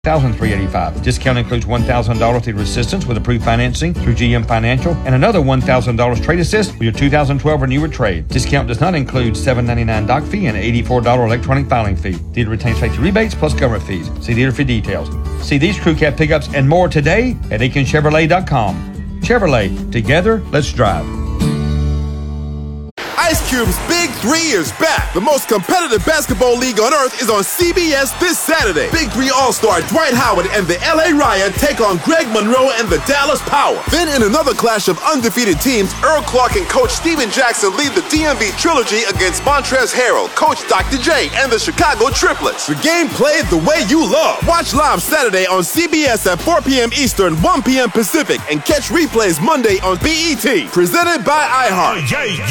$1,385. Discount includes $1,000 theater assistance with approved financing through GM Financial and another $1,000 trade assist with your 2012 or newer trade. Discount does not include $7.99 doc fee and $84 electronic filing fee. Theater retains safety rebates plus government fees. See theater for details. See these crew cab pickups and more today at AikenChevrolet.com. Chevrolet, together, let's drive. Ice Cube's Big 3 is back. The most competitive basketball league on earth is on CBS this Saturday. Big 3 All-Star Dwight Howard and the LA Riot take on Greg Monroe and the Dallas Power. Then in another clash of undefeated teams, Earl Clark and Coach Steven Jackson lead the DMV Trilogy against Montrezl Harrell, Coach Dr. J, and the Chicago Triplets. The game played the way you love. Watch live Saturday on CBS at 4 p.m. Eastern, 1 p.m. Pacific, and catch replays Monday on BET. Presented by iHeart.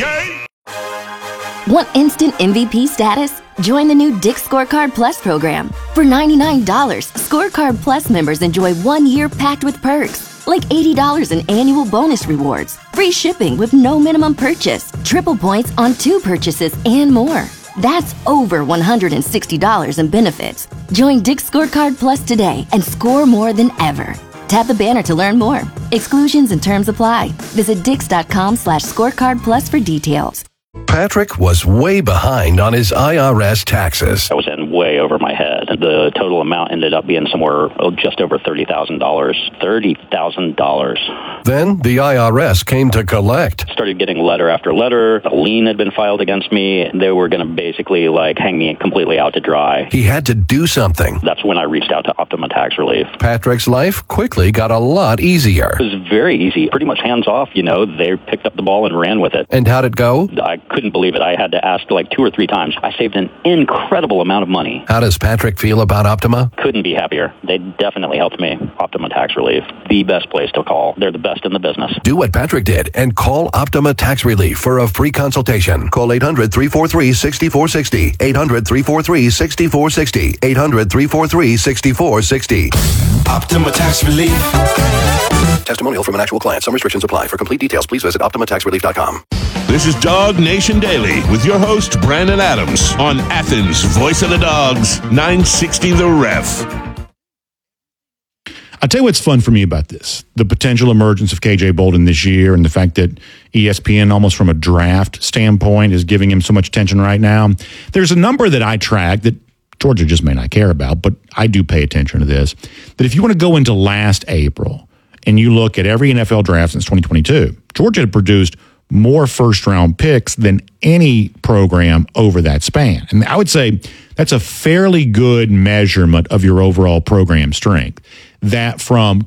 Want instant MVP status? Join the new Dick's Scorecard Plus program. For $99, Scorecard Plus members enjoy 1 year packed with perks, like $80 in annual bonus rewards, free shipping with no minimum purchase, triple points on 2 purchases, and more. That's over $160 in benefits. Join Dick's Scorecard Plus today and score more than ever. Tap the banner to learn more. Exclusions and terms apply. Visit dix.com/scorecard plus for details. Patrick was way behind on his IRS taxes. I was in way over my head. The total amount ended up being somewhere just over $30,000. $30,000. Then the IRS came to collect. Started getting letter after letter. A lien had been filed against me. They were going to basically hang me completely out to dry. He had to do something. That's when I reached out to Optima Tax Relief. Patrick's life quickly got a lot easier. It was very easy. Pretty much hands off, They picked up the ball and ran with it. And how'd it go? I couldn't believe it. I had to ask 2 or 3 times. I saved an incredible amount of money. How does Patrick feel about Optima? Couldn't be happier. They definitely helped me. Optima Tax Relief, the best place to call. They're the best in the business. Do what Patrick did and call Optima Tax Relief for a free consultation. Call 800-343-6460. 800-343-6460. 800-343-6460. Optima Tax Relief. Testimonial from an actual client. Some restrictions apply. For complete details, please visit OptimaTaxRelief.com. This is Dog Nation Daily with your host, Brandon Adams, on Athens' Voice of the Dogs, 960 The Ref. I'll tell you what's fun for me about this. The potential emergence of KJ Bolden this year and the fact that ESPN, almost from a draft standpoint, is giving him so much attention right now. There's a number that I track that Georgia just may not care about, but I do pay attention to this, that if you want to go into last April and you look at every NFL draft since 2022, Georgia had produced more first-round picks than any program over that span. And I would say that's a fairly good measurement of your overall program strength, that from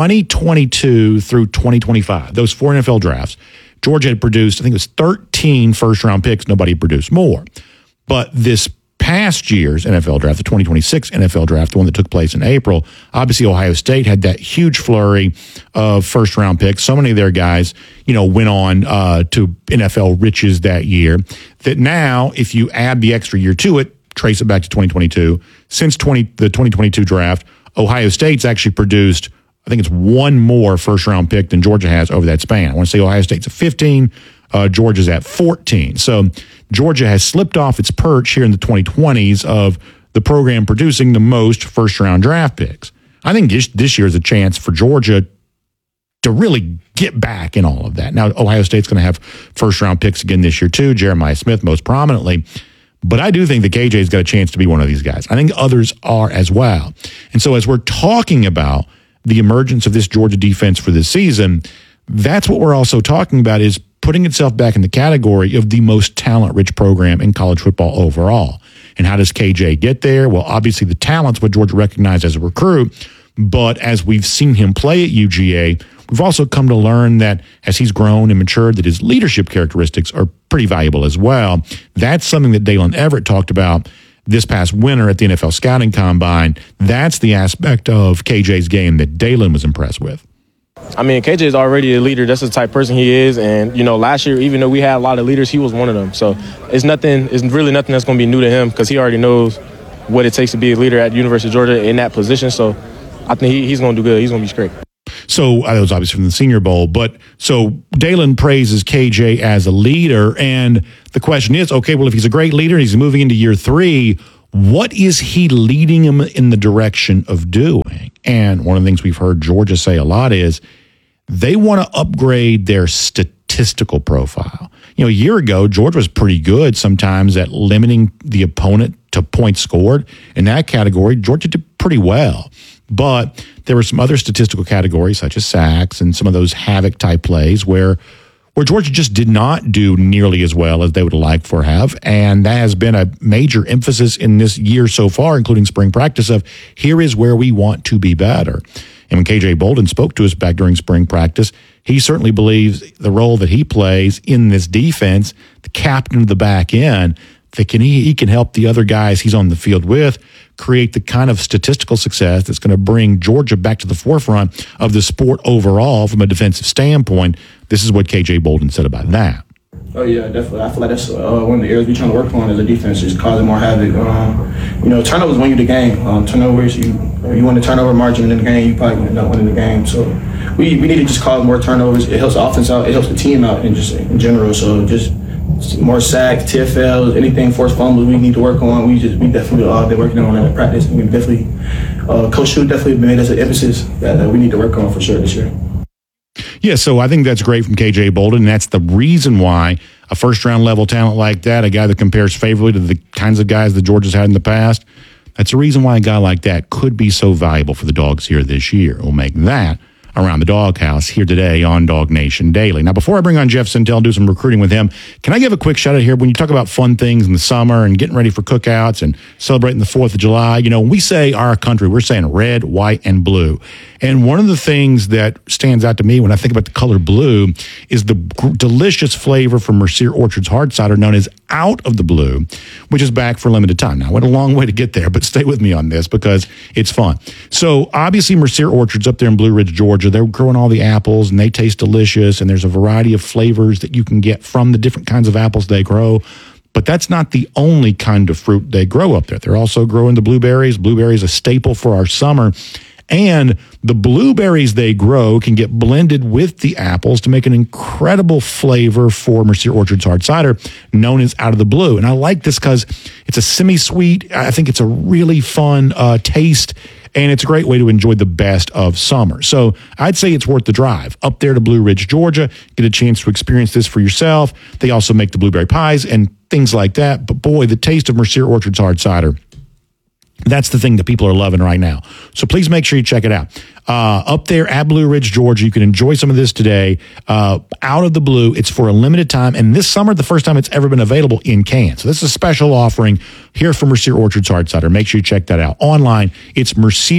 2022 through 2025, those 4 NFL drafts, Georgia had produced, I think it was 13 first-round picks. Nobody produced more. But this past year's NFL draft, the 2026 NFL draft, the one that took place in April, obviously Ohio State had that huge flurry of first-round picks. So many of their guys, went on to NFL riches that year, that now, if you add the extra year to it, trace it back to 2022, since the 2022 draft, Ohio State's actually produced, I think it's 1 more first-round pick than Georgia has over that span. I want to say Ohio State's at 15, Georgia's at 14. So Georgia has slipped off its perch here in the 2020s of the program producing the most first-round draft picks. I think this year is a chance for Georgia to really get back in all of that. Now, Ohio State's going to have first-round picks again this year too, Jeremiah Smith most prominently. But I do think that KJ's got a chance to be one of these guys. I think others are as well. And so as we're talking about the emergence of this Georgia defense for this season, that's what we're also talking about, is putting itself back in the category of the most talent-rich program in college football overall. And how does KJ get there? Well, obviously the talent's what Georgia recognized as a recruit, but as we've seen him play at UGA, we've also come to learn that as he's grown and matured, that his leadership characteristics are pretty valuable as well. That's something that Dalen Everett talked about this past winter at the NFL Scouting Combine. That's the aspect of KJ's game that Dalen was impressed with. KJ is already a leader. That's the type of person he is. And, last year, even though we had a lot of leaders, he was one of them. So it's really nothing that's going to be new to him, because he already knows what it takes to be a leader at the University of Georgia in that position. So I think he's going to do good. He's going to be great. So that was obviously from the Senior Bowl. But so Dalen praises KJ as a leader. And the question is, okay, well, if he's a great leader and he's moving into year 3, What is he leading them in the direction of doing? And one of the things we've heard Georgia say a lot is they want to upgrade their statistical profile. A year ago, Georgia was pretty good sometimes at limiting the opponent to points scored. In that category, Georgia did pretty well. But there were some other statistical categories, such as sacks and some of those havoc-type plays where Georgia just did not do nearly as well as they would like for have. And that has been a major emphasis in this year so far, including spring practice, of here is where we want to be better. And when KJ Bolden spoke to us back during spring practice, he certainly believes the role that he plays in this defense, the captain of the back end, that he can help the other guys he's on the field with create the kind of statistical success that's going to bring Georgia back to the forefront of the sport overall from a defensive standpoint. This is what KJ Bolden said about that. Oh, yeah, definitely. I feel like that's one of the areas we're trying to work on as a defense, is causing more havoc. Turnovers win you the game. Turnovers, you win the turnover margin in the game, you probably end up winning the game. So we need to just cause more turnovers. It helps the offense out. It helps the team out in general. So just more sacks, TFLs, anything, forced fumbles we need to work on. We definitely been working on that in practice. We definitely, Coach Shu definitely made us an emphasis that we need to work on for sure this year. Yeah, so I think that's great from KJ Bolden, and that's the reason why a first-round level talent like that, a guy that compares favorably to the kinds of guys that Georgia's had in the past, that's the reason why a guy like that could be so valuable for the Dogs here this year. We'll make that around the Doghouse here today on Dog Nation Daily. Now, before I bring on Jeff Sentell and do some recruiting with him, can I give a quick shout out here? When you talk about fun things in the summer and getting ready for cookouts and celebrating the 4th of July, when we say our country, we're saying red, white, and blue. And one of the things that stands out to me when I think about the color blue is the delicious flavor from Mercier Orchard's hard cider known as Out of the Blue, which is back for a limited time. Now, I went a long way to get there, but stay with me on this because it's fun. So obviously Mercier Orchard's up there in Blue Ridge, Georgia. They're growing all the apples and they taste delicious, and there's a variety of flavors that you can get from the different kinds of apples they grow. But that's not the only kind of fruit they grow up there. They're also growing the blueberries. Blueberries, a staple for our summer. And the blueberries they grow can get blended with the apples to make an incredible flavor for Mercier Orchard's hard cider known as Out of the Blue. And I like this because it's a semi-sweet. I think it's a really fun taste, and it's a great way to enjoy the best of summer. So I'd say it's worth the drive up there to Blue Ridge, Georgia. Get a chance to experience this for yourself. They also make the blueberry pies and things like that. But boy, the taste of Mercier Orchard's hard cider, that's the thing that people are loving right now. So please make sure you check it out. Up there at Blue Ridge, Georgia, you can enjoy some of this today. Out of the Blue, it's for a limited time. And this summer, the first time it's ever been available in cans. So this is a special offering here from Mercier Orchard's hard cider. Make sure you check that out. Online, it's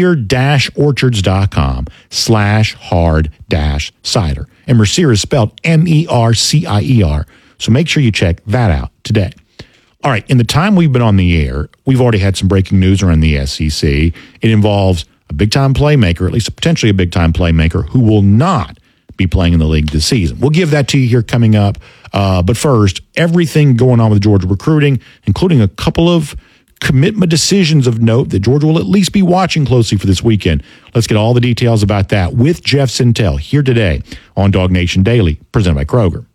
mercier-orchards.com/hard-cider. And Mercier is spelled MERCIER. So make sure you check that out today. All right, in the time we've been on the air, we've already had some breaking news around the SEC. It involves a big-time playmaker, at least potentially a big-time playmaker, who will not be playing in the league this season. We'll give that to you here coming up. But first, everything going on with Georgia recruiting, including a couple of commitment decisions of note that Georgia will at least be watching closely for this weekend. Let's get all the details about that with Jeff Sentell here today on Dog Nation Daily, presented by Kroger.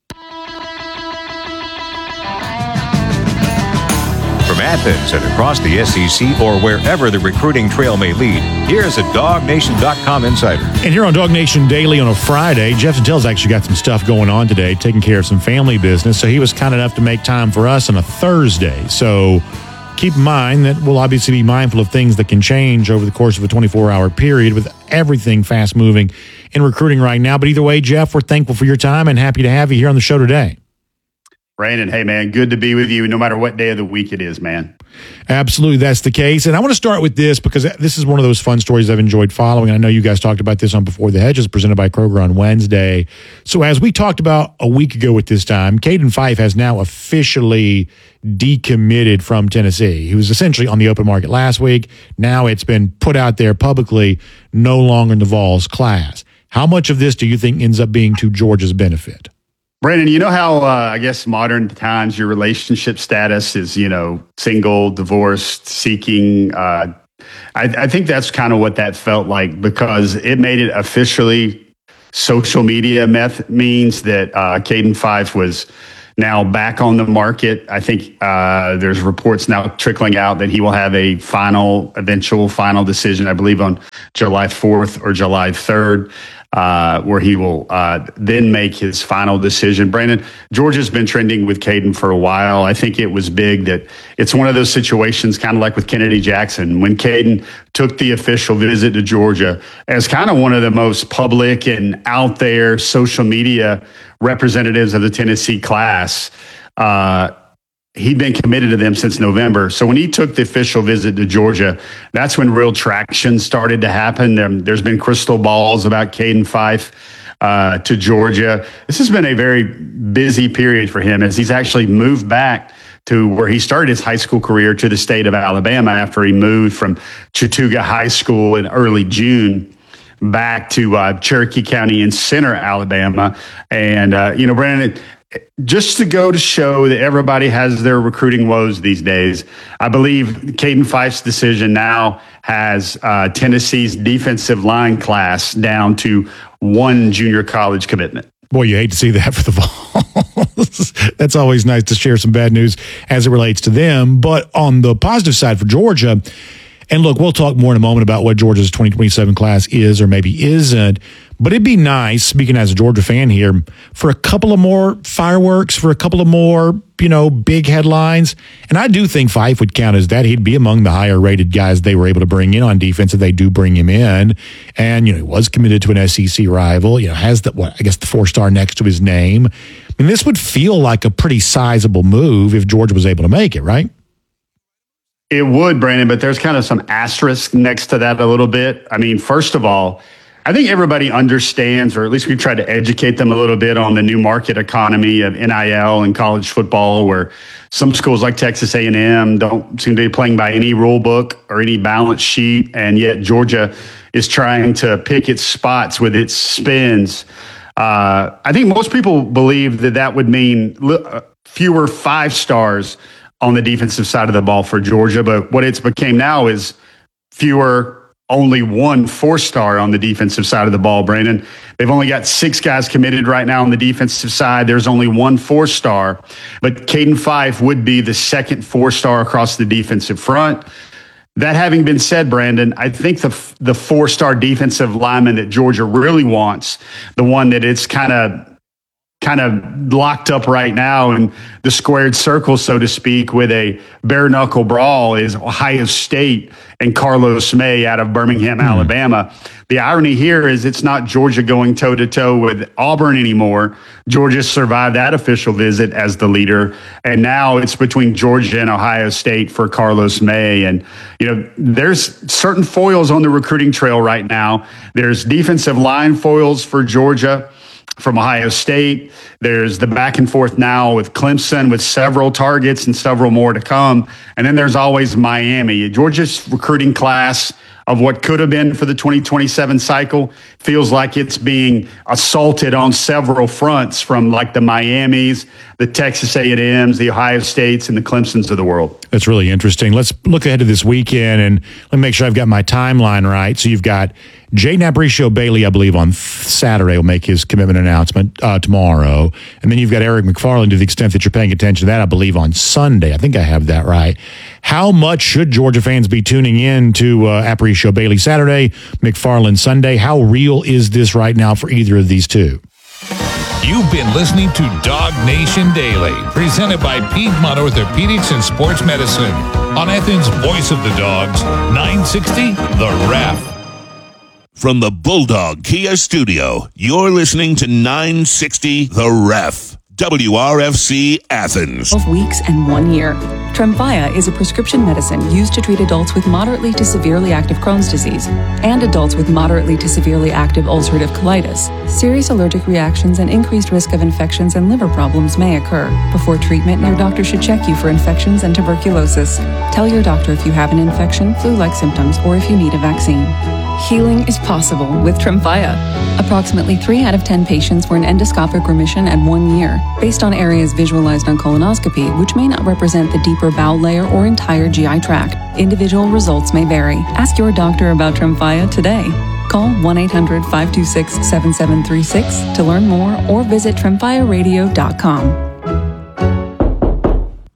From Athens and across the SEC or wherever the recruiting trail may lead, here's a DogNation.com insider. And here on Dog Nation Daily on a Friday, Jeff Sentell's actually got some stuff going on today, taking care of some family business. So he was kind enough to make time for us on a Thursday. So keep in mind that we'll obviously be mindful of things that can change over the course of a 24-hour period with everything fast-moving in recruiting right now. But either way, Jeff, we're thankful for your time and happy to have you here on the show today. Brandon, hey, man, good to be with you no matter what day of the week it is, man. Absolutely, that's the case. And I want to start with this because this is one of those fun stories I've enjoyed following. And I know you guys talked about this on Before the Hedges, presented by Kroger on Wednesday. So as we talked about a week ago at this time, Caden Fife has now officially decommitted from Tennessee. He was essentially on the open market last week. Now it's been put out there publicly, no longer in the Vols class. How much of this do you think ends up being to Georgia's benefit? Brandon, you know how, I guess, modern times your relationship status is, single, divorced, seeking. I think that's kind of what that felt like because it made it officially social media means that Caden Fife was now back on the market. I think there's reports now trickling out that he will have a eventual final decision, I believe on July 4th or July 3rd. Where he will then make his final decision. Brandon, Georgia's been trending with Caden for a while. I think it was big that it's one of those situations, kind of like with Kennedy Jackson, when Caden took the official visit to Georgia as kind of one of the most public and out there social media representatives of the Tennessee class. He'd been committed to them since November. So when he took the official visit to Georgia, that's when real traction started to happen. There's been crystal balls about Caden Fife to Georgia. This has been a very busy period for him as he's actually moved back to where he started his high school career, to the state of Alabama, after he moved from Chattooga High School in early June back to Cherokee County in Center, Alabama. And, Brandon, just to go to show that everybody has their recruiting woes these days, I believe Caden Fife's decision now has Tennessee's defensive line class down to one junior college commitment. Boy, you hate to see that for the Vols. That's always nice to share some bad news as it relates to them. But on the positive side for Georgia, and look, we'll talk more in a moment about what Georgia's 2027 class is or maybe isn't. But it'd be nice, speaking as a Georgia fan here, for a couple of more fireworks, for a couple of more, big headlines. And I do think Fife would count as that. He'd be among the higher rated guys they were able to bring in on defense if they do bring him in. And, he was committed to an SEC rival, has the 4-star next to his name. I mean, this would feel like a pretty sizable move if Georgia was able to make it, right? It would, Brandon, but there's kind of some asterisk next to that a little bit. I mean, first of all, I think everybody understands, or at least we've tried to educate them a little bit on the new market economy of NIL and college football, where some schools like Texas A&M don't seem to be playing by any rule book or any balance sheet, and yet Georgia is trying to pick its spots with its spins. I think most people believe that would mean fewer 5-stars on the defensive side of the ball for Georgia, but what it's became now is only one 4-star on the defensive side of the ball, Brandon. They've only got 6 guys committed right now on the defensive side. There's only one 4-star, but Caden Fife would be the second 4-star across the defensive front. That having been said, Brandon, I think the 4-star defensive lineman that Georgia really wants, the one that it's kind of locked up right now in the squared circle, so to speak, with a bare knuckle brawl, is Ohio State and Carlos May out of Birmingham, Alabama. The irony here is it's not Georgia going toe to toe with Auburn anymore. Georgia survived that official visit as the leader, and now it's between Georgia and Ohio State for Carlos May. And there's certain foils on the recruiting trail right now. There's defensive line foils for Georgia from Ohio State. There's the back and forth now with Clemson, with several targets and several more to come. And then there's always Miami. Georgia's recruiting class of what could have been for the 2027 cycle feels like it's being assaulted on several fronts, from like the Miamis, the Texas A&Ms, the Ohio States, and the Clemsons of the world. That's really interesting. Let's look ahead to this weekend, and let me make sure I've got my timeline right. So you've got Jaden Aparicio-Bailey, I believe, on Saturday will make his commitment announcement tomorrow. And then you've got Eric McFarland, to the extent that you're paying attention to that, I believe, on Sunday. I think I have that right. How much should Georgia fans be tuning in to Aparicio-Bailey Saturday, McFarland Sunday? How real is this right now for either of these two? You've been listening to Dog Nation Daily, presented by Piedmont Orthopedics and Sports Medicine on Athens' Voice of the Dogs, 960 The Ref. From the Bulldog Kia Studio, you're listening to 960 The Ref. WRFC Athens. 12 weeks and 1 year. Tremfya is a prescription medicine used to treat adults with moderately to severely active Crohn's disease and adults with moderately to severely active ulcerative colitis. Serious allergic reactions and increased risk of infections and liver problems may occur. Before treatment, your doctor should check you for infections and tuberculosis. Tell your doctor if you have an infection, flu-like symptoms, or if you need a vaccine. Healing is possible with Tremfya. Approximately 3 out of 10 patients were in endoscopic remission at 1 year, based on areas visualized on colonoscopy, which may not represent the deeper bowel layer or entire GI tract. Individual results may vary. Ask your doctor about Tremfya today. Call 1-800-526-7736 to learn more, or visit TremfyaRadio.com.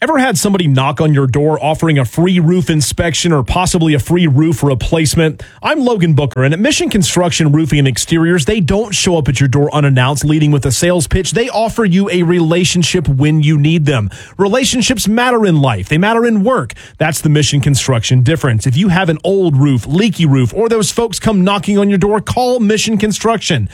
Ever had somebody knock on your door offering a free roof inspection or possibly a free roof replacement? I'm Logan Booker, and at Mission Construction Roofing and Exteriors, they don't show up at your door unannounced, leading with a sales pitch. They offer you a relationship when you need them. Relationships matter in life. They matter in work. That's the Mission Construction difference. If you have an old roof, leaky roof, or those folks come knocking on your door, call Mission Construction.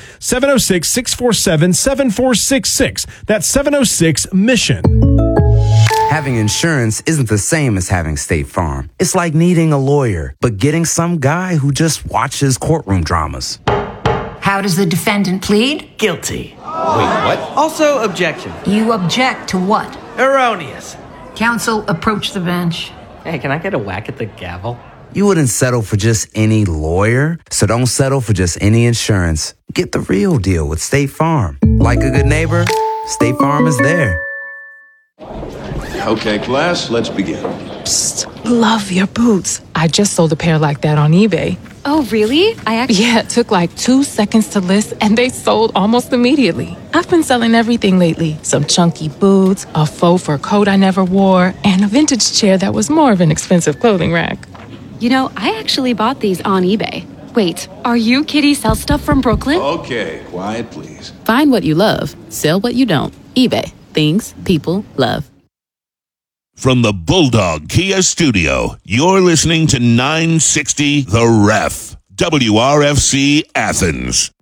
706-647-7466. That's 706-MISSION. Having insurance isn't the same as having State Farm. It's like needing a lawyer, but getting some guy who just watches courtroom dramas. How does the defendant plead? Guilty. Wait, what? Also, objection. You object to what? Erroneous. Counsel, approach the bench. Hey, can I get a whack at the gavel? You wouldn't settle for just any lawyer, so don't settle for just any insurance. Get the real deal with State Farm. Like a good neighbor, State Farm is there. Okay, class, let's begin. Psst, love your boots. I just sold a pair like that on eBay. Oh, really? Yeah, it took like 2 seconds to list, and they sold almost immediately. I've been selling everything lately. Some chunky boots, a faux fur coat I never wore, and a vintage chair that was more of an expensive clothing rack. You know, I actually bought these on eBay. Wait, are you Kitty Sell Stuff from Brooklyn? Okay, quiet, please. Find what you love. Sell what you don't. eBay. Things people love. From the Bulldog Kia Studio, you're listening to 960 The Ref, WRFC Athens.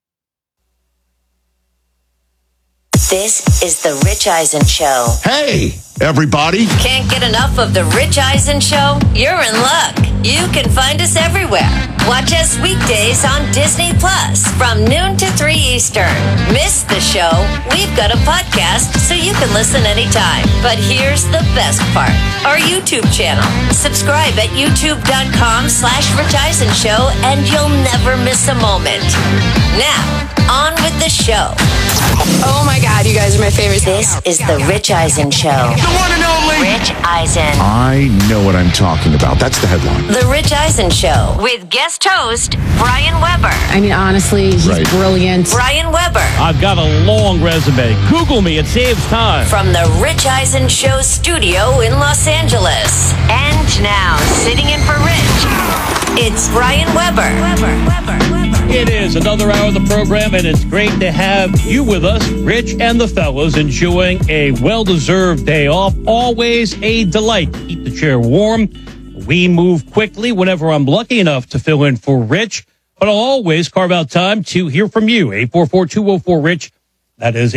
This is the Rich Eisen Show. Hey, everybody. Can't get enough of the Rich Eisen Show? You're in luck. You can find us everywhere. Watch us weekdays on Disney Plus from noon to 3 Eastern. Miss the show? We've got a podcast so you can listen anytime. But here's the best part. Our YouTube channel. Subscribe at youtube.com/Rich Eisen Show and you'll never miss a moment. Now, on with the show. Oh my God, you guys are my favorite. This is the Rich Eisen Show. The one and only Rich Eisen. I know what I'm talking about. That's the headline. The Rich Eisen Show with guest host Brian Weber. I mean, honestly, he's brilliant. Brian Weber. I've got a long resume. Google me. It saves time. From the Rich Eisen Show studio in Los Angeles. And now, sitting in for Rich, it's Brian Weber. It is another hour of the program, and it's great to have you with us, Rich and the fellows, enjoying a well-deserved day off. Always a delight to keep the chair warm. We move quickly whenever I'm lucky enough to fill in for Rich, but I'll always carve out time to hear from you. 844-204-RICH. That is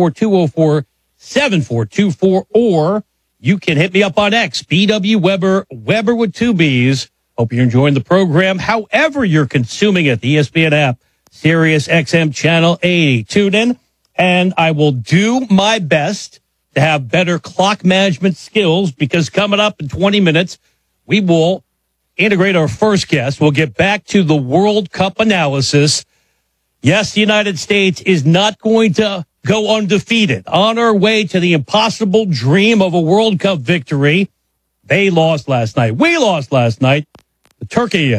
844-204-7424. Or you can hit me up on X, BW Weber, Weber with 2 B's. Hope you're enjoying the program. However you're consuming it, the ESPN app, Sirius XM Channel 80. Tune in, and I will do my best to have better clock management skills, because coming up in 20 minutes, we will integrate our first guest. We'll get back to the World Cup analysis. Yes, the United States is not going to go undefeated. On our way to the impossible dream of a World Cup victory. They lost last night. We lost last night. Turkey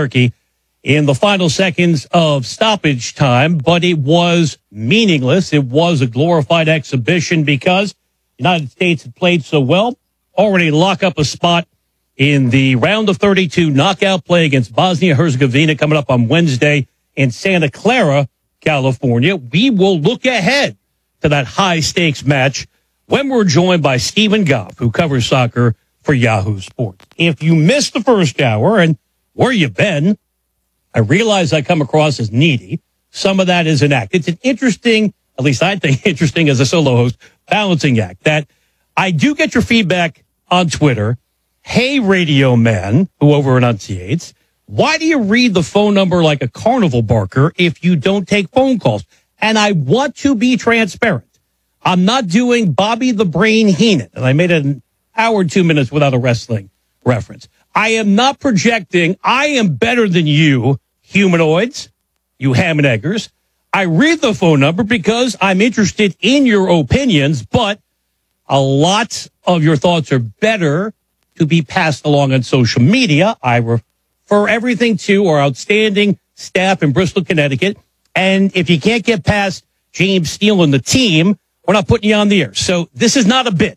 in the final seconds of stoppage time, but it was meaningless. It was a glorified exhibition because the United States had played so well, already lock up a spot in the round of 32 knockout play against Bosnia-Herzegovina coming up on Wednesday in Santa Clara, California. We will look ahead to that high-stakes match when we're joined by Stephen Goff, who covers soccer for Yahoo Sports. If you missed the first hour, and where you been, I realize I come across as needy. Some of that is an act. It's an interesting, at least I think interesting as a solo host, balancing act that I do get your feedback on Twitter. Hey, Radio Man, who over enunciates, why do you read the phone number like a carnival barker if you don't take phone calls? And I want to be transparent. I'm not doing Bobby the Brain Heenan, and I made an hour and 2 minutes without a wrestling reference. I am not projecting. I am better than you, humanoids, you ham and eggers. I read the phone number because I'm interested in your opinions, but a lot of your thoughts are better to be passed along on social media. I refer everything to our outstanding staff in Bristol, Connecticut. And if you can't get past James Steele and the team, we're not putting you on the air. So this is not a bit.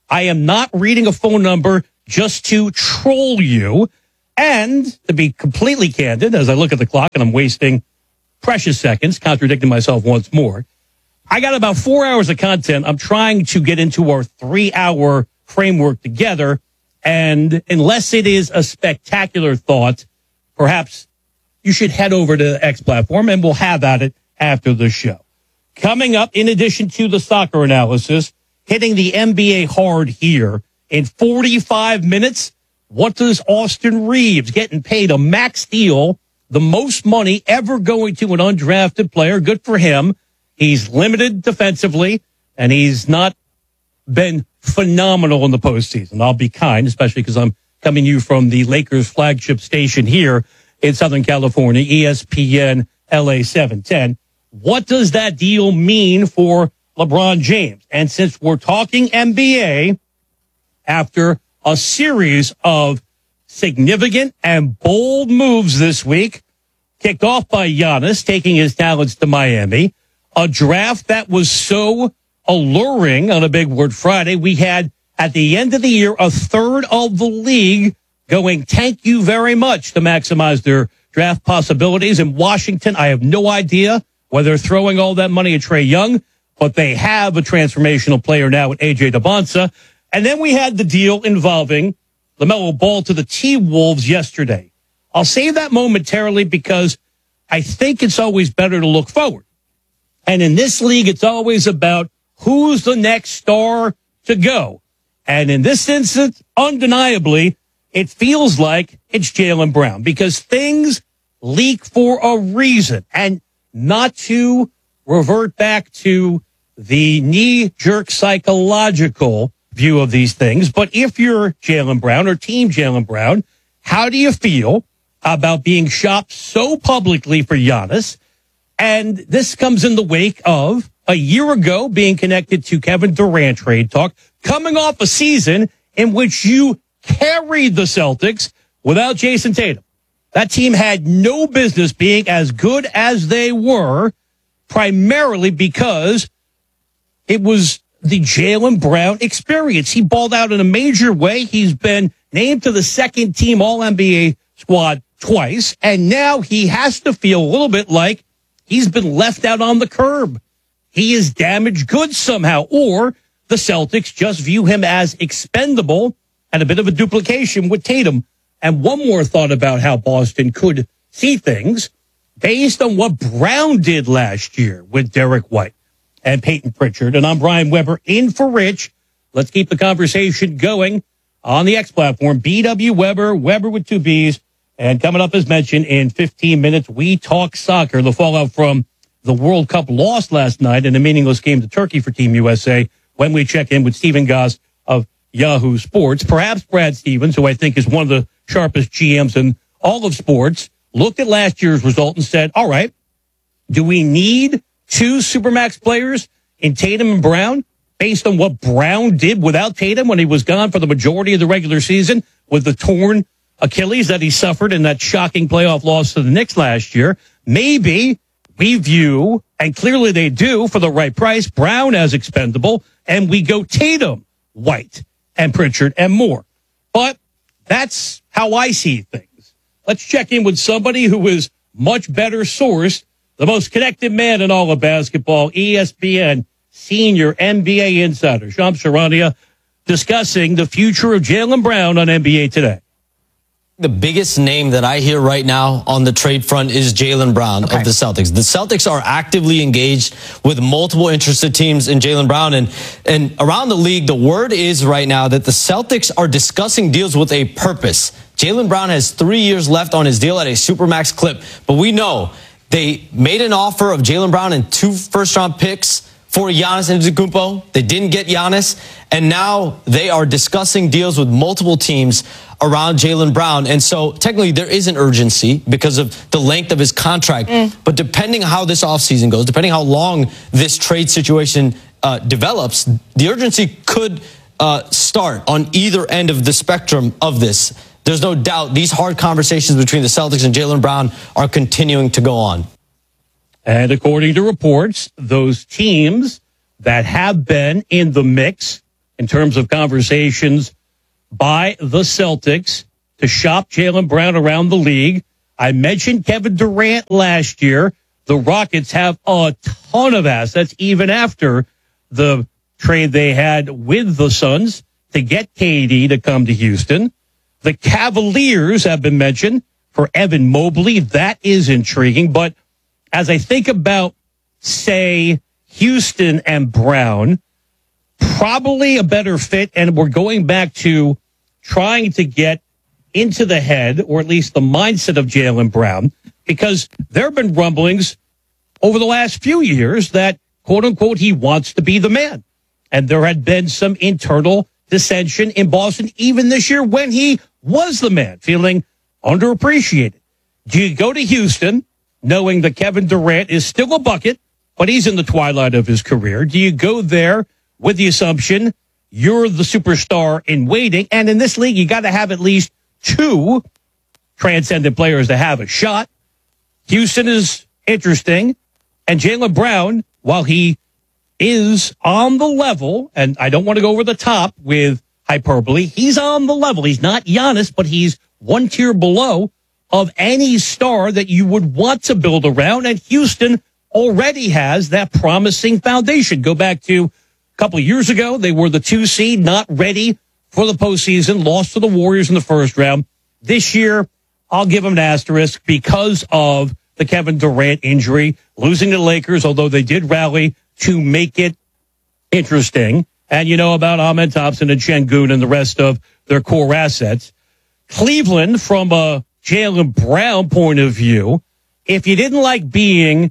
I am not reading a phone number just to troll you. And to be completely candid, as I look at the clock and I'm wasting precious seconds, contradicting myself once more, I got about 4 hours of content I'm trying to get into our 3-hour framework together. And unless it is a spectacular thought, perhaps you should head over to the X platform and we'll have at it after the show. Coming up, in addition to the soccer analysis, hitting the NBA hard here in 45 minutes. What does Austin Reeves, getting paid a max deal, the most money ever going to an undrafted player? Good for him. He's limited defensively, and he's not been phenomenal in the postseason. I'll be kind, especially because I'm coming to you from the Lakers flagship station here in Southern California, ESPN LA 710. What does that deal mean for LeBron James? And since we're talking NBA, after a series of significant and bold moves this week, kicked off by Giannis taking his talents to Miami, a draft that was so alluring on a Big Word Friday. We had, at the end of the year, a third of the league going, thank you very much, to maximize their draft possibilities. In Washington, I have no idea whether they're throwing all that money at Trae Young, but they have a transformational player now with AJ DeBonsa. And then we had the deal involving LaMelo Ball to the T-Wolves yesterday. I'll save that momentarily because I think it's always better to look forward. And in this league, it's always about who's the next star to go. And in this instance, undeniably, it feels like it's Jaylen Brown because things leak for a reason. And not to revert back to the knee-jerk psychological view of these things, but if you're Jaylen Brown or Team Jaylen Brown, how do you feel about being shopped so publicly for Giannis? And this comes in the wake of a year ago being connected to Kevin Durant trade talk, coming off a season in which you carried the Celtics without Jason Tatum. That team had no business being as good as they were, primarily because it was the Jaylen Brown experience. He balled out in a major way. He's been named to the second team All-NBA squad twice, and now he has to feel a little bit like he's been left out on the curb. He is damaged goods somehow, or the Celtics just view him as expendable and a bit of a duplication with Tatum. And one more thought about how Boston could see things based on what Brown did last year with Derek White and Peyton Pritchard. And I'm Brian Weber in for Rich. Let's keep the conversation going on the X platform. BW Weber, Weber with 2 B's. And coming up, as mentioned, in 15 minutes, we talk soccer. The fallout from the World Cup loss last night in a meaningless game to Turkey for Team USA when we check in with Stephen Goss of Yahoo Sports. Perhaps Brad Stevens, who I think is one of the sharpest GMs in all of sports, looked at last year's result and said, all right, do we need 2 Supermax players in Tatum and Brown based on what Brown did without Tatum when he was gone for the majority of the regular season with the torn Achilles that he suffered in that shocking playoff loss to the Knicks last year? Maybe we view, and clearly they do for the right price, Brown as expendable, and we go Tatum, White, and Pritchard, and more. But that's how I see things. Let's check in with somebody who is much better sourced, the most connected man in all of basketball, ESPN senior NBA insider, Shams Charania, discussing the future of Jaylen Brown on NBA Today. The biggest name that I hear right now on the trade front is Jaylen Brown of the Celtics. The Celtics are actively engaged with multiple interested teams in Jaylen Brown. And around the league, the word is right now that the Celtics are discussing deals with a purpose. Jaylen Brown has 3 years left on his deal at a Supermax clip. But we know they made an offer of Jaylen Brown and 2 first-round picks for Giannis Antetokounmpo. They didn't get Giannis. And now they are discussing deals with multiple teams around Jaylen Brown. And so technically there is an urgency because of the length of his contract. But depending how this offseason goes, depending how long this trade situation develops, the urgency could start on either end of the spectrum of this. There's no doubt these hard conversations between the Celtics and Jaylen Brown are continuing to go on. And according to reports, those teams that have been in the mix in terms of conversations by the Celtics to shop Jaylen Brown around the league. I mentioned Kevin Durant last year. The Rockets have a ton of assets, even after the trade they had with the Suns to get KD to come to Houston. The Cavaliers have been mentioned for Evan Mobley. That is intriguing. But as I think about, say, Houston and Brown, probably a better fit. And we're going back to trying to get into the head, or at least the mindset of Jaylen Brown, because there have been rumblings over the last few years that, quote unquote, he wants to be the man. And there had been some internal dissension in Boston, even this year when he was the man, feeling underappreciated. Do you go to Houston knowing that Kevin Durant is still a bucket, but he's in the twilight of his career? Do you go there with the assumption you're the superstar in waiting? And in this league, you got to have at least two transcendent players to have a shot. Houston is interesting. And Jaylen Brown, while he is on the level, and I don't want to go over the top with hyperbole, he's on the level. He's not Giannis, but he's one tier below of any star that you would want to build around. And Houston already has that promising foundation. Go back to a couple of years ago. They were the 2 seed, not ready for the postseason, lost to the Warriors in the first round. This year, I'll give them an asterisk because of the Kevin Durant injury, losing to the Lakers, although they did rally to make it interesting. And you know about Ahmed Thompson and Şengün and the rest of their core assets. Cleveland, from a Jaylen Brown point of view, if you didn't like being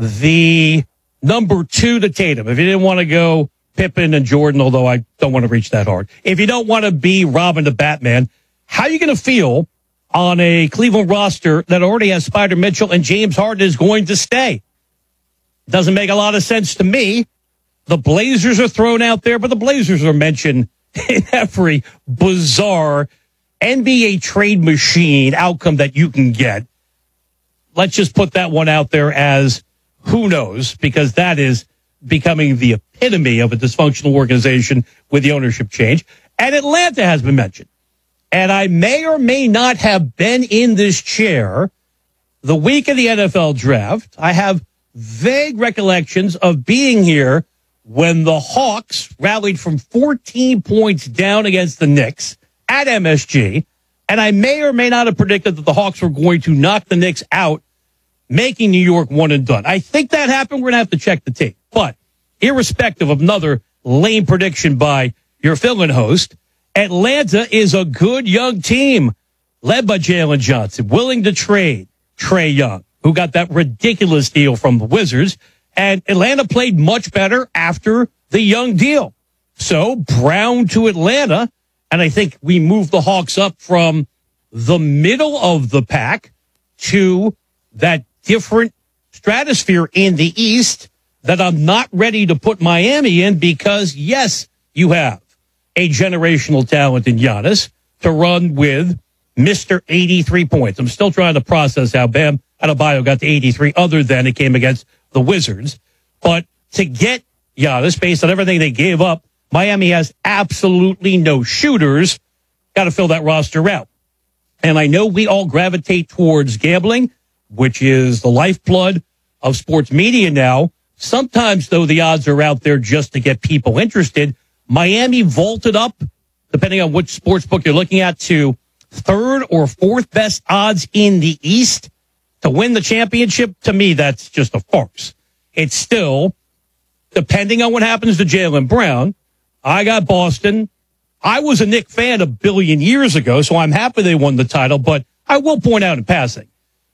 the number 2 to Tatum, if you didn't want to go Pippen and Jordan, although I don't want to reach that hard, if you don't want to be Robin to Batman, how are you going to feel on a Cleveland roster that already has Spider Mitchell and James Harden is going to stay? Doesn't make a lot of sense to me. The Blazers are thrown out there, but the Blazers are mentioned in every bizarre NBA trade machine outcome that you can get. Let's just put that one out there as who knows, because that is becoming the epitome of a dysfunctional organization with the ownership change. And Atlanta has been mentioned. And I may or may not have been in this chair the week of the NFL draft. I have vague recollections of being here when the Hawks rallied from 14 points down against the Knicks at MSG. And I may or may not have predicted that the Hawks were going to knock the Knicks out, making New York one and done. I think that happened. We're going to have to check the tape. But irrespective of another lame prediction by your fill-in host, Atlanta is a good young team led by Jalen Johnson, willing to trade Trae Young, who got that ridiculous deal from the Wizards. And Atlanta played much better after the Young deal. So Brown to Atlanta, and I think we moved the Hawks up from the middle of the pack to that different stratosphere in the East that I'm not ready to put Miami in because, yes, you have a generational talent in Giannis to run with Mr. 83 points. I'm still trying to process how Bam Adebayo got to 83 other than it came against the Wizards. But to get Giannis, based on everything they gave up, Miami has absolutely no shooters. Got to fill that roster out. And I know we all gravitate towards gambling, which is the lifeblood of sports media now. Sometimes, though, the odds are out there just to get people interested. Miami vaulted up, depending on which sports book you're looking at, to 3rd or 4th best odds in the East to win the championship. To me, that's just a farce. It's still, depending on what happens to Jaylen Brown, I got Boston. I was a Knick fan a billion years ago, so I'm happy they won the title, but I will point out in passing,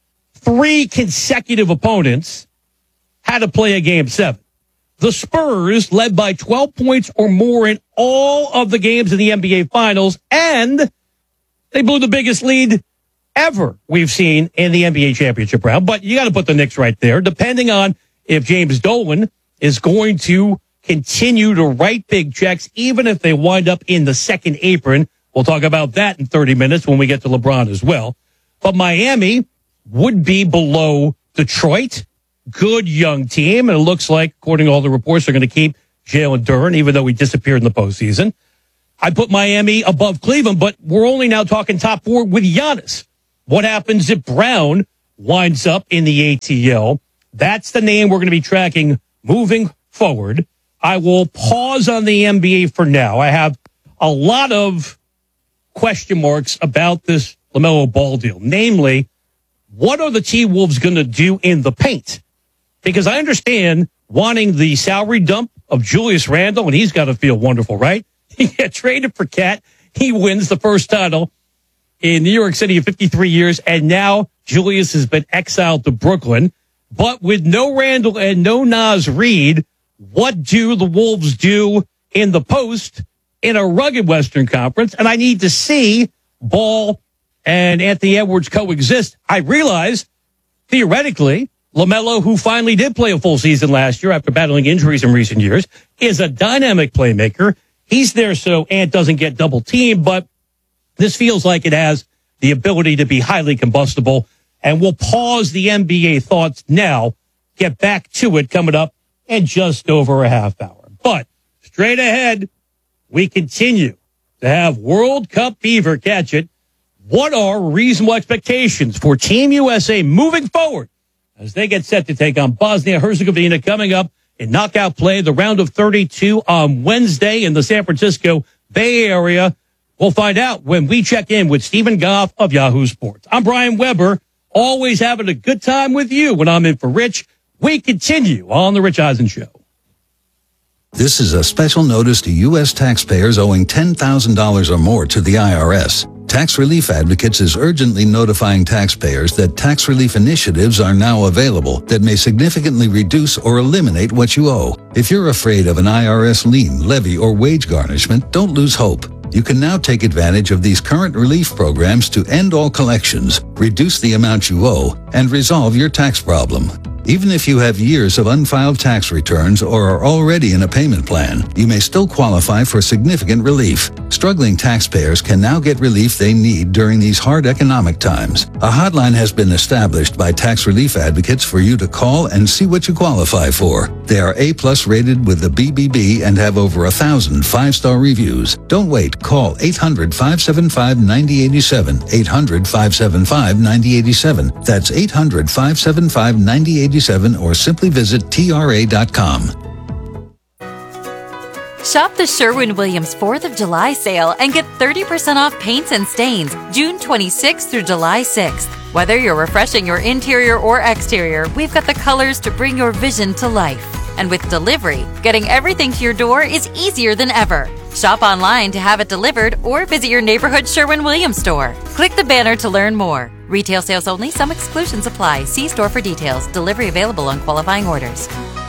3 consecutive opponents had to play a Game 7. The Spurs led by 12 points or more in all of the games in the NBA Finals, and they blew the biggest lead ever we've seen in the NBA championship round. But you got to put the Knicks right there, depending on if James Dolan is going to continue to write big checks, even if they wind up in the second apron. We'll talk about that in 30 minutes when we get to LeBron as well. But Miami would be below Detroit. Good young team. And it looks like, according to all the reports, they're going to keep Jalen Duren, even though he disappeared in the postseason. I put Miami above Cleveland, but we're only now talking top 4 with Giannis. What happens if Brown winds up in the ATL? That's the name we're going to be tracking moving forward. I will pause on the NBA for now. I have a lot of question marks about this LaMelo Ball deal. Namely, what are the T-Wolves going to do in the paint? Because I understand wanting the salary dump of Julius Randle, and he's got to feel wonderful, right? He got traded for Cat. He wins the first title in New York City in 53 years, and now Julius has been exiled to Brooklyn. But with no Randle and no Naz Reid, what do the Wolves do in the post in a rugged Western Conference? And I need to see Ball and Anthony Edwards coexist. I realize, theoretically, LaMelo, who finally did play a full season last year after battling injuries in recent years, is a dynamic playmaker. He's there so Ant doesn't get double teamed, but this feels like it has the ability to be highly combustible. And we'll pause the NBA thoughts now, get back to it coming up in just over a half hour. But straight ahead, we continue to have World Cup fever catch it. What are reasonable expectations for Team USA moving forward as they get set to take on Bosnia-Herzegovina coming up in knockout play, the round of 32 on Wednesday in the San Francisco Bay Area? We'll find out when we check in with Stephen Goff of Yahoo Sports. I'm Brian Weber, always having a good time with you when I'm in for Rich. We continue on The Rich Eisen Show. This is a special notice to U.S. taxpayers owing $10,000 or more to the IRS. Tax Relief Advocates is urgently notifying taxpayers that tax relief initiatives are now available that may significantly reduce or eliminate what you owe. If you're afraid of an IRS lien, levy, or wage garnishment, don't lose hope. You can now take advantage of these current relief programs to end all collections, reduce the amount you owe, and resolve your tax problem. Even if you have years of unfiled tax returns or are already in a payment plan, you may still qualify for significant relief. Struggling taxpayers can now get relief they need during these hard economic times. A hotline has been established by Tax Relief Advocates for you to call and see what you qualify for. They are A+ rated with the BBB and have over 1,000 5-star reviews. Don't wait. Call 800-575-9087, 800-575-9087. That's 800-575-9087, or simply visit TRA.com. Shop the Sherwin-Williams 4th of July sale and get 30% off paints and stains June 26th through July 6th. Whether you're refreshing your interior or exterior, we've got the colors to bring your vision to life. And with delivery, getting everything to your door is easier than ever. Shop online to have it delivered or visit your neighborhood Sherwin-Williams store. Click the banner to learn more. Retail sales only. Some exclusions apply. See store for details. Delivery available on qualifying orders.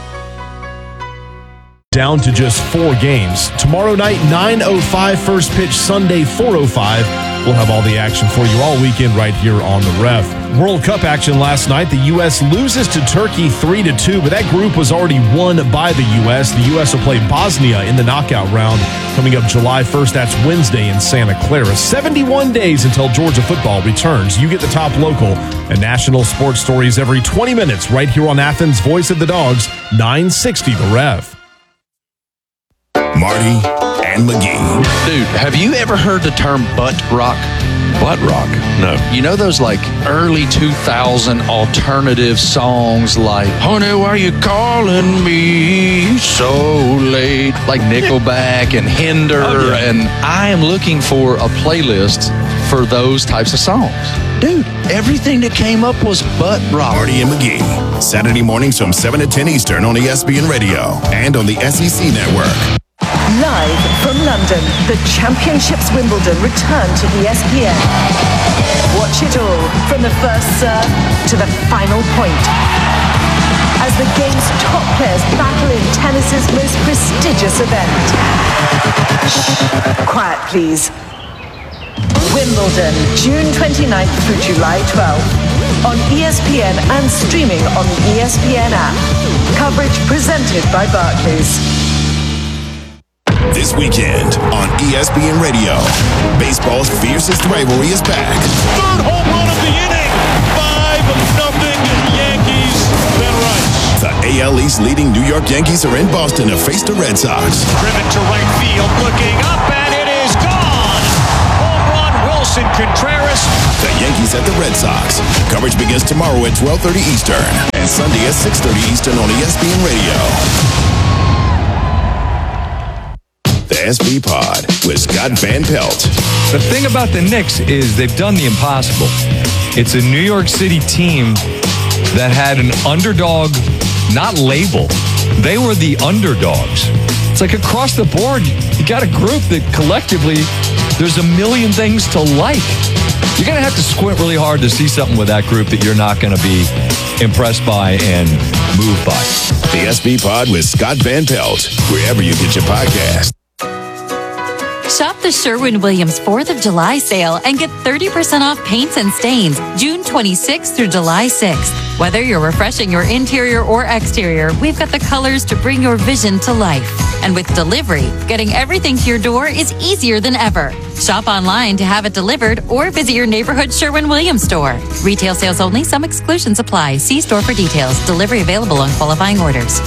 Down to just 4 games. Tomorrow night, 9:05 first pitch, Sunday, 4:05. We'll have all the action for you all weekend right here on the Ref. World Cup action last night. The U.S. loses to Turkey 3-2, but that group was already won by the U.S. The U.S. will play Bosnia in the knockout round coming up July 1st. That's Wednesday in Santa Clara. 71 days until Georgia football returns. You get the top local and national sports stories every 20 minutes right here on Athens' Voice of the Dogs, 960 The Ref. Marty and McGee. Dude, have you ever heard the term butt rock? Butt rock? No. You know those like early 2000 alternative songs like, honey, why you calling me so late? Like Nickelback and Hinder. Oh, yeah. And I am looking for a playlist for those types of songs. Dude, everything that came up was butt rock. Marty and McGee. Saturday mornings from 7 to 10 Eastern on ESPN Radio and on the SEC Network. Live from London, the Championships Wimbledon return to ESPN. Watch it all from the first serve to the final point. As the game's top players battle in tennis's most prestigious event. Shh, quiet please. Wimbledon, June 29th through July 12th. On ESPN and streaming on the ESPN app. Coverage presented by Barclays. This weekend on ESPN Radio, baseball's fiercest rivalry is back. Third home run of the inning. 5-0 Yankees. Ben Rice. The AL NL East leading New York Yankees are in Boston to face the Red Sox. Driven to right field, looking up, and it is gone. Home run, Wilson Contreras. The Yankees at the Red Sox. Coverage begins tomorrow at 12:30 Eastern and Sunday at 6:30 Eastern on ESPN Radio. The SB Pod with Scott Van Pelt. The thing about the Knicks is they've done the impossible. It's a New York City team that had an underdog, not label. They were the underdogs. It's like across the board, you got a group that collectively, there's a million things to like. You're going to have to squint really hard to see something with that group that you're not going to be impressed by and moved by. The SB Pod with Scott Van Pelt, wherever you get your podcast. Shop the Sherwin-Williams 4th of July sale and get 30% off paints and stains June 26th through July 6th. Whether you're refreshing your interior or exterior, we've got the colors to bring your vision to life. And with delivery, getting everything to your door is easier than ever. Shop online to have it delivered or visit your neighborhood Sherwin-Williams store. Retail sales only. Some exclusions apply. See store for details. Delivery available on qualifying orders.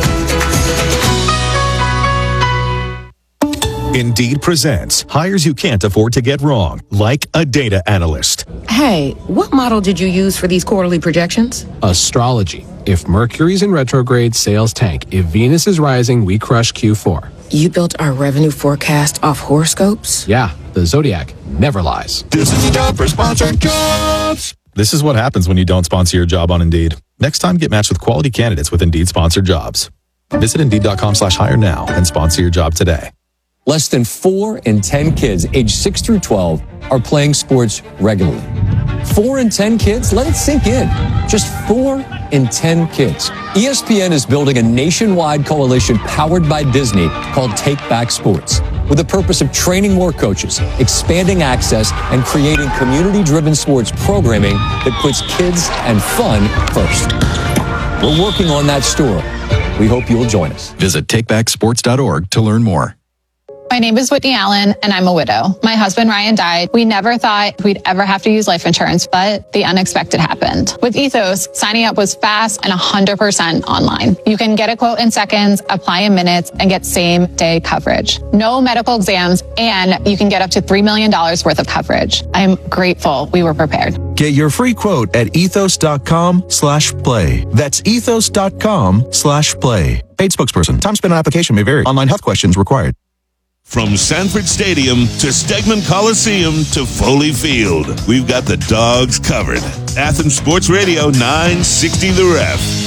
Indeed presents hires you can't afford to get wrong, like a data analyst. Hey, what model did you use for these quarterly projections? Astrology. If Mercury's in retrograde, sales tank. If Venus is rising, we crush Q4. You built our revenue forecast off horoscopes? Yeah, the Zodiac never lies. This is the job for sponsored jobs. This is what happens when you don't sponsor your job on Indeed. Next time, get matched with quality candidates with Indeed sponsored jobs. Visit Indeed.com/hire now and sponsor your job today. Less than 4 in 10 kids aged 6 through 12 are playing sports regularly. 4 in 10 kids? Let it sink in. Just 4 in 10 kids. ESPN is building a nationwide coalition powered by Disney called Take Back Sports, with the purpose of training more coaches, expanding access, and creating community-driven sports programming that puts kids and fun first. We're working on that story. We hope you'll join us. Visit takebacksports.org to learn more. My name is Whitney Allen, and I'm a widow. My husband, Ryan, died. We never thought we'd ever have to use life insurance, but the unexpected happened. With Ethos, signing up was fast and 100% online. You can get a quote in seconds, apply in minutes, and get same-day coverage. No medical exams, and you can get up to $3 million worth of coverage. I'm grateful we were prepared. Get your free quote at ethos.com/play. That's ethos.com/play. Paid spokesperson. Time spent on application may vary. Online health questions required. From Sanford Stadium to Stegman Coliseum to Foley Field, we've got the Dogs covered. Athens Sports Radio 960 The Ref.